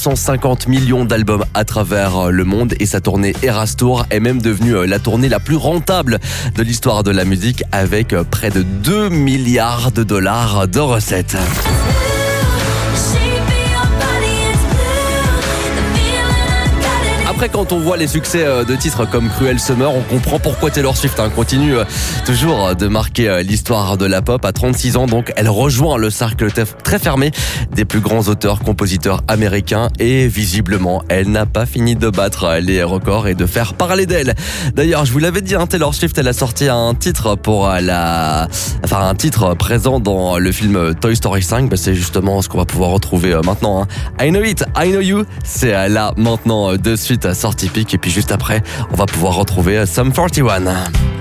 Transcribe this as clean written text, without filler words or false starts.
250 millions d'albums à travers le monde et sa tournée Eras Tour est même devenue la tournée la plus rentable de l'histoire de la musique avec près de 2 milliards de dollars de recettes. Après, quand on voit les succès de titres comme Cruel Summer, on comprend pourquoi Taylor Swift continue toujours de marquer l'histoire de la pop. À 36 ans, donc, elle rejoint le cercle très fermé des plus grands auteurs-compositeurs américains et visiblement, elle n'a pas fini de battre les records et de faire parler d'elle. D'ailleurs, je vous l'avais dit, Taylor Swift, elle a sorti un titre un titre présent dans le film Toy Story 5. C'est justement ce qu'on va pouvoir retrouver maintenant. I Know It, I Know You. C'est là maintenant de suite. Sortie pique et puis juste après on va pouvoir retrouver Sum 41.